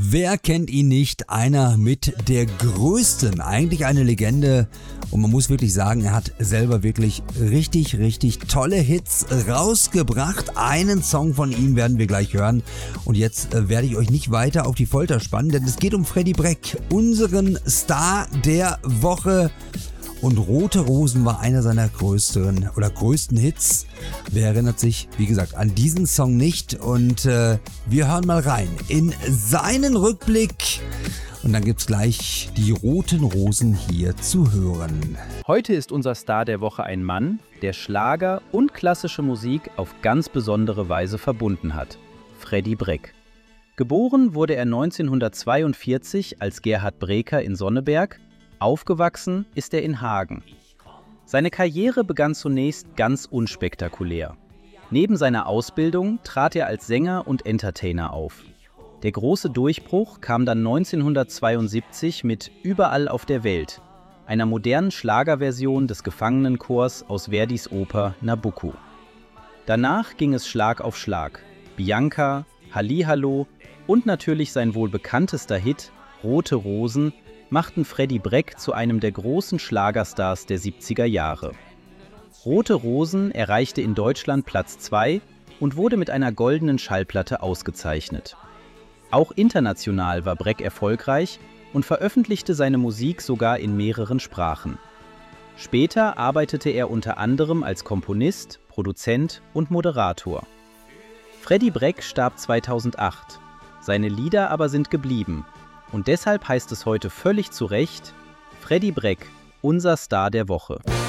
Wer kennt ihn nicht? Einer mit der größten, eigentlich eine Legende. Und man muss wirklich sagen, er hat selber wirklich richtig tolle Hits rausgebracht. Einen Song von ihm werden wir gleich hören. Und jetzt werde ich euch nicht weiter auf die Folter spannen, denn es geht um Freddie Breck, unseren Star der Woche. Und Rote Rosen war einer seiner größten Hits. Wer erinnert sich, wie gesagt, an diesen Song nicht? Und wir hören mal rein in seinen Rückblick. Und dann gibt's gleich die Roten Rosen hier zu hören. Heute ist unser Star der Woche ein Mann, der Schlager und klassische Musik auf ganz besondere Weise verbunden hat. Freddie Breck. Geboren wurde er 1942 als Gerhard Breker in Sonneberg. Aufgewachsen ist er in Hagen. Seine Karriere begann zunächst ganz unspektakulär. Neben seiner Ausbildung trat er als Sänger und Entertainer auf. Der große Durchbruch kam dann 1972 mit Überall auf der Welt, einer modernen Schlagerversion des Gefangenenchors aus Verdis Oper Nabucco. Danach ging es Schlag auf Schlag. Bianca, Hallihallo und natürlich sein wohl bekanntester Hit Rote Rosen machten Freddie Breck zu einem der großen Schlagerstars der 70er Jahre. Rote Rosen erreichte in Deutschland Platz 2 und wurde mit einer goldenen Schallplatte ausgezeichnet. Auch international war Breck erfolgreich und veröffentlichte seine Musik sogar in mehreren Sprachen. Später arbeitete er unter anderem als Komponist, Produzent und Moderator. Freddie Breck starb 2008. Seine Lieder aber sind geblieben. Und deshalb heißt es heute völlig zu Recht, Freddie Breck, unser Star der Woche.